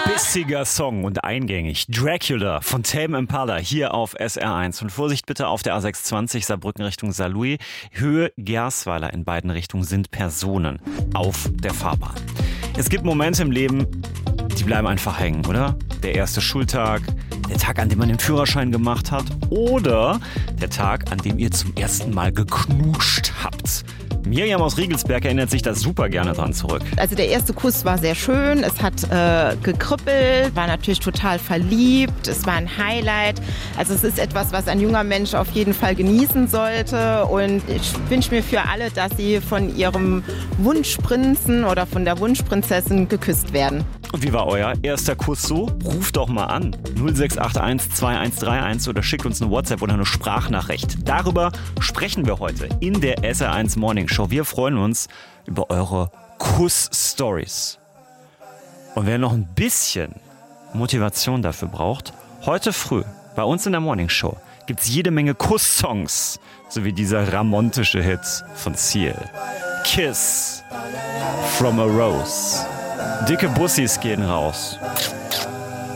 Bissiger Song und eingängig. Dracula von Tame Impala hier auf SR1. Und Vorsicht bitte auf der A620 Saarbrücken Richtung Saarlouis. Höhe Gersweiler in beiden Richtungen sind Personen auf der Fahrbahn. Es gibt Momente im Leben, die bleiben einfach hängen, oder? Der erste Schultag, der Tag, an dem man den Führerschein gemacht hat oder der Tag, an dem ihr zum ersten Mal geknutscht habt. Miriam aus Riegelsberg erinnert sich da super gerne dran zurück. Also der erste Kuss war sehr schön, es hat gekribbelt, war natürlich total verliebt, es war ein Highlight. Also es ist etwas, was ein junger Mensch auf jeden Fall genießen sollte und ich wünsche mir für alle, dass sie von ihrem Wunschprinzen oder von der Wunschprinzessin geküsst werden. Und wie war euer erster Kuss so? Ruft doch mal an. 0681 2131 oder schickt uns eine WhatsApp oder eine Sprachnachricht. Darüber sprechen wir heute in der SR1 Morning Show. Wir freuen uns über eure Kuss-Stories. Und wer noch ein bisschen Motivation dafür braucht, heute früh bei uns in der Morning Show gibt es jede Menge Kuss-Songs, so wie dieser ramontische Hit von Seal. Kiss from a Rose. Dicke Bussis gehen raus.